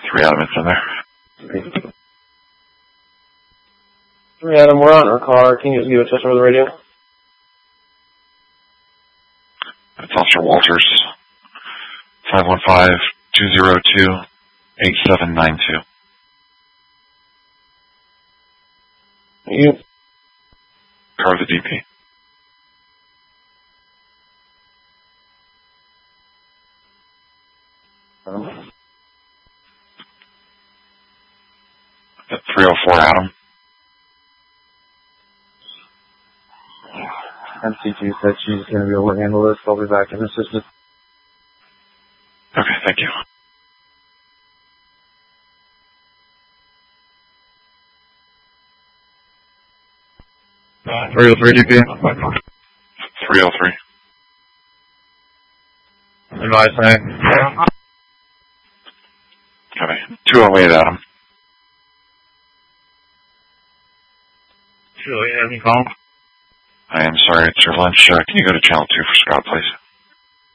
3 Adam, it's in there. 3 Adam, we're on our car. Can you just give a test over the radio? It's Officer Walters. 515-202-8792. You? Car of the DP. At 304 Adam. MC2 said she's going to be able to handle this. I'll be back in the system. Okay, thank you. Uh, 303 DP. 303. Advise me. Okay. 208 Adam. 208 Adam, call. I am sorry, it's your lunch. Can you go to channel 2 for Scott, please?